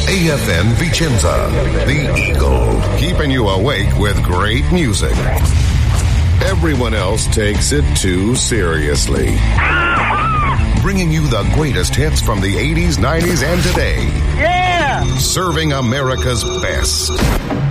AFM Vicenza, the Eagle, keeping you awake with great music. Everyone else takes it too seriously. Bringing you the greatest hits from the 80s, 90s, and today. Yeah! Serving America's best.